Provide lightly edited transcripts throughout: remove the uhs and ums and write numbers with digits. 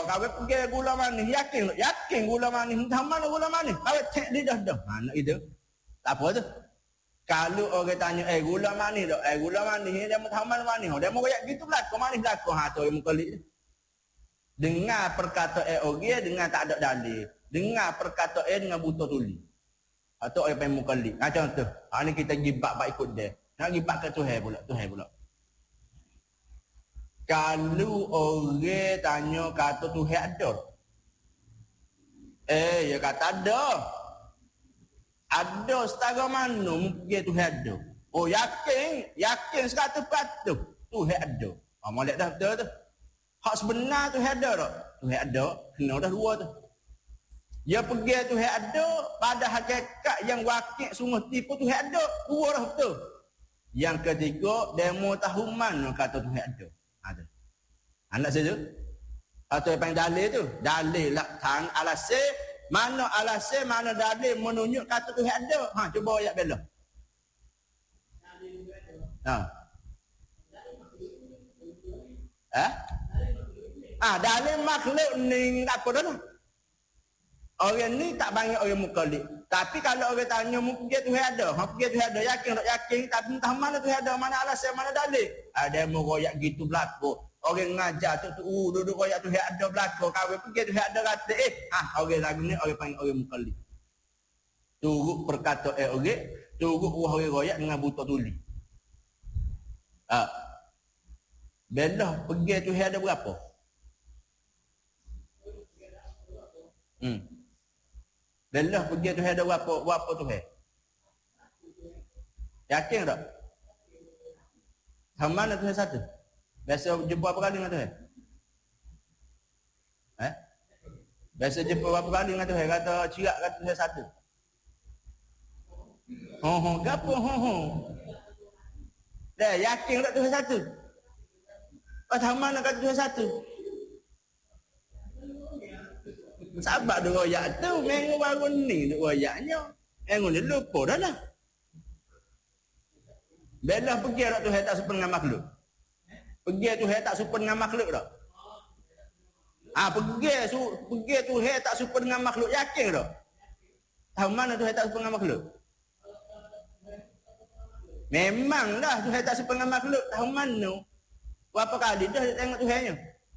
Kawin pergi gula manis. Yakin gula manis. Entah mana gula manis. Kawin cek lidah dah. Nak itu. Tak apa tu. Kalau orang tanya, gula manis tak? Gula manis ni dia tahu mana manis. Dia mau kayak gitu belakang manis belakang. Tu orang muka lik. Dengar perkataan orang dengan tak ada dalil. Dengar perkataan dengan buta tuli. Atau orang pengen muka lik. Macam tu. Ni kita gibak ikut dia. Nak gibak ke Tuhan pula. Kalau orang tanya kata Tuhan ada. Ya kata ada. Ada setara mana mungkin Tuhan ada. Oh yakin 100% Tuhan ada. Molek dah betul tu. Hak sebenar Tuhan ada tak? Tuhan ada. Kena dah dua tu. Dia pergi Tuhan ada. Pada hakikat yang wakil sungguh tipu Tuhan ada. Dua dah betul. Yang ketiga, demo tahu mana kata Tuhan ada. Ada. Anak saja. Atau yang dalil tu. Dalil lah. Alasan. Mana alasan, mana dalil menunjuk kata Tuhan ada. Cuba ayat bela. Dalil makhluk ni apa dah. Orang ni tak banyak orang mukallid. Tapi kalau orang tanya mungkin Tuhan ada. Mungkin Tuhan ada, yakin tak yakin. Tapi entah mana Tuhan ada, mana alasan, mana dalil. Ada yang meroyak gitu berlaku. Orang ngajar tu duduk royak Tuhan ada belakang. Kawin pergi Tuhan ada kata orang lagu ni orang panggil orang mukallid. Turut perkataan orang, turut orang royak dengan buta tuli. Bela pergi Tuhan ada berapa? Bela pergi Tuhan ada berapa Tuhan? Yakin tak? Sama mana Tuhan satu? Biasa jumpa berapa kali dengan Tuhan? Biasa jumpa berapa kali dengan Tuhan? Kata cirak kata Tuhan satu. Gapo Dah yakin tak Tuhan satu? Macam mana kata Tuhan satu? Sabar duk royak tu, minggu baru ni duk royaknya. Minggu ni lupa dah lah. Bela pergi tak Tuhan tak sepa dengan makhluk? Pergi Tuhan tak sepa dengan makhluk tak? Pergi Tuhan tak sepa dengan makhluk, yakin tak? Tahu mana Tuhan tak sepa dengan makhluk? Memanglah Tuhan tak sepa dengan makhluk, tahu mana? Berapa kali dah tengok Tuhannya?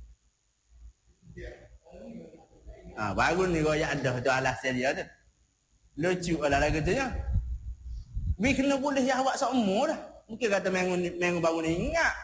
Baru ni royak dah tu alasan dia tu. Lucu lah lagu tu nya. Bi kena boleh jawab semua dah. Mungkin kata minggu baru ni ingat.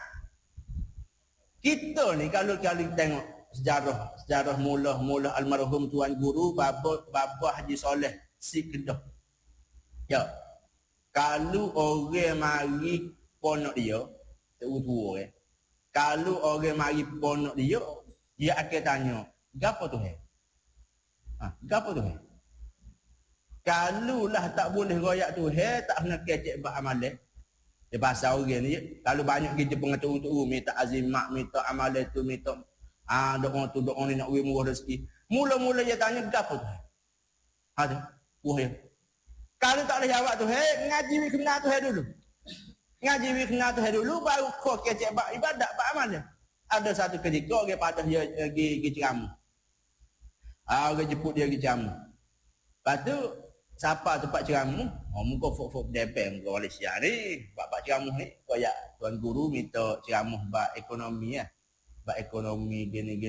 Kita ni kalau tengok sejarah mula almarhum tuan guru Bapa Haji Soleh si Kedah. Ya. Kalau orang mari ponok dia, tua Kalau orang mari ponok dia akan tanya, gapo Tuhan? Gapo Tuhan? Kalau lah tak boleh royak Tuhan, tak kena kecek buat amalan. Dia bahasa orang ni, kalau banyak kita pengatur untuk minta azimat, minta amalan tu, minta doa tu, doa ni nak murah rezeki. Mula-mula dia tanya, gapo Tuhan? Ada, buah. Kalau tak boleh jawab Tuhan, ngaji kenal Tuhan dulu. Ngaji kenal Tuhan dulu, baru kau kecek buat ibadat, buat amalan. Ada satu ketika, orang pada dia pergi ceramah. Orang jemput dia pergi ceramah. Lepas tu, siapa tempat ceramah? Muka fok-fok depeng muka Malaysia ni. Buat ceramah ni, koyak tuan guru minta ceramah buat ekonomi lah. Buat ekonomi gini.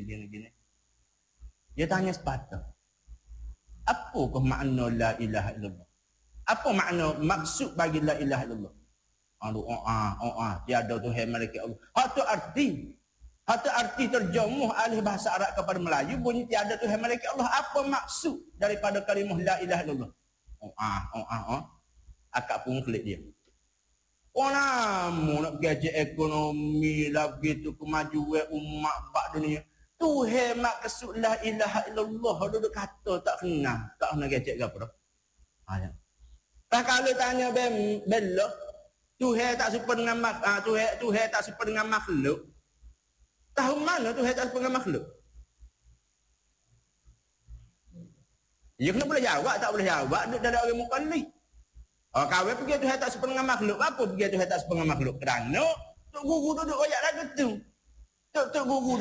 Dia tanya sepatah. Apakah makna la ilaha illallah? Apa makna maksud bagi la ilaha illallah? Tiada Tuhan malaikat Allah. Hatu arti terjemuh alih bahasa Arab kepada Melayu bunyi tiada Tuhan malaikat Allah. Apa maksud daripada kalimah la ilaha illallah? Akak pun klik dia. Namu nak gaji ekonomi lah begitu kemajuan umat bak dunia. Tuhan maksud la ilaha illallah duduk kata tak kena gaji ke apa dah. Tak kalau tanya bela Tuhan tak serupa dengan Tuhan tak serupa dengan makhluk. Tahu mana Tuhan tak serupa dengan makhluk? Dia kena boleh jawab, tak boleh jawab dari orang mukallid. Kawin pergi Tuhan tak serupa dengan makhluk. Apa pergi Tuhan tak serupa dengan makhluk? Kerana Tok Guru duduk royak lagu tu. Tok Guru